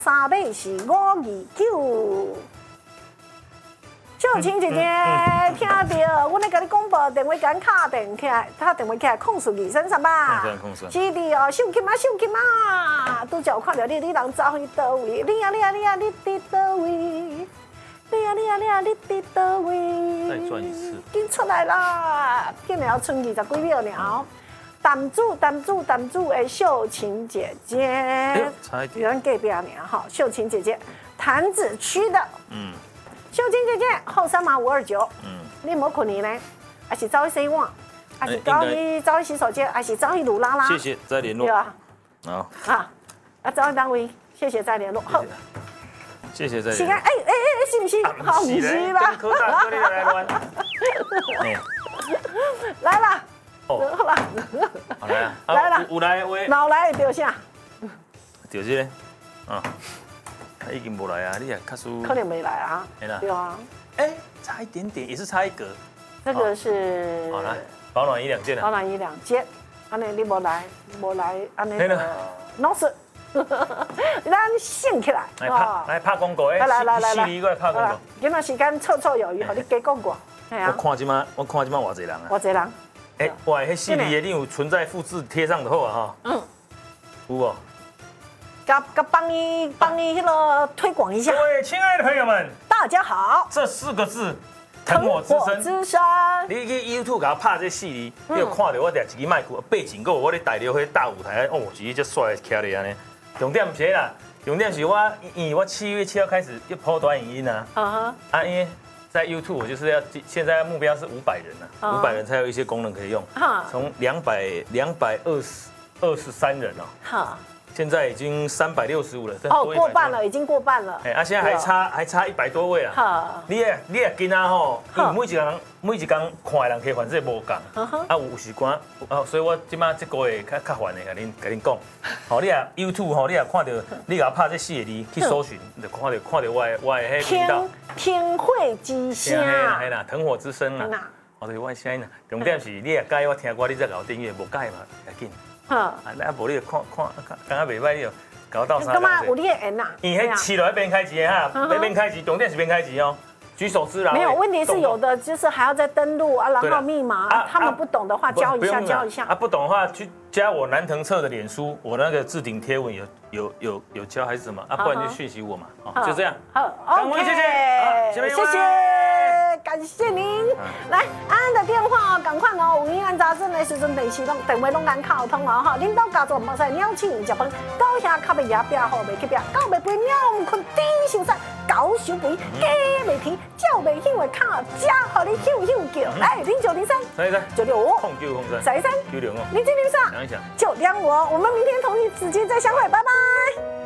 三尾是529。秀琴姐姐，听到我咧甲你广播电话间敲电起来，打电话起来控诉2声3吧。是的哦，秀琴啊，拄则有看到你人走去倒位？你伫倒位？你伫倒位？ 再转一次， 紧出来啦！今年要剩20几秒了。담主的秀琴姐姐， 差一点， 有人隔壁呢哈，秀琴姐姐，潭子区的，秀琴姐姐后3码529，你无困呢？还是走去洗碗，还是走去洗手间，还是走去鲁拉拉？ 谢谢，再联络。 对啊， 好， 走去单位，谢谢再联络。好， 谢谢再联络。 时间，是不是？好，不是啦。 科大哥，你来乱。 来啦。好啦， 好来啊！ 来啦， 有来喂， 哪来的啥？ 就这个，他已经无来啊！你也卡输， 可能没来啊。对啊。 差一点点，也是差一格。 这个是。 好来，保暖1、2件啊。 保暖1、2件，安尼你无来，安尼就弄死。咱醒起来。 来拍广告，来，犀利过来拍广告。 今仔时间绰绰有余，互你加广告。 我看即马偌济人啊。 偌济人。 哇，迄犀利的你有存在复制贴上的好啊哈。有无？ 甲帮你迄个推广一下。 各位亲爱的朋友们， 大家好。 这4个字，藤火之声。你去 YouTube 给我拍这戏哩，你有看到我伫一支麦克背景，有我咧带着迄大舞台，是一只帅徛咧安尼。重点是啦，重点是因为我7月7号开始要播短影音啊。因为在 YouTube 我就是要现在目标是500人啊，500人才有一些功能可以用。从223人哦。现在已经365了， 过半了，已经过半了。 现在还差100多位啊。你也跟啊吼，因为每一工看的人客观这无共，有时关，所以我即马这个月较烦的，甲恁讲，你也 YouTube 吼，你也看到，你甲我拍这4个字去搜寻，就看到我的迄频道。 天会之声。 嘿啦，藤火之声啦。对，我声啦。重点是你也介我听歌，你再搞订阅，无介嘛，要紧。无你就看，刚刚袂歹，你就搞到啥？ 干嘛有你的缘呐？ 因为起来边开机哈，边开机，重点是边开机哦。举手之劳。 没有问题是有的，就是还要再登录啊，然后密码，他们不懂的话教一下。 不懂的话去加我南腾策的脸书，我那个置顶贴文有教还是什么不然就讯息我嘛。就这样。 好 ，OK， 谢谢，感谢您。来，安的电话赶快哦，有疑难杂症的时阵，电话拢按敲通哦哈。领导家族莫使鸟鼠食饭，高兄靠袂野表好袂去表，狗袂飞鸟唔困顶受晒，狗收肥鸡袂啼，鸟袂响的靠只互你响叫。来0903，3995，33，010，你今天啥？想一想，就亮我们明天同一时间再相会，拜拜。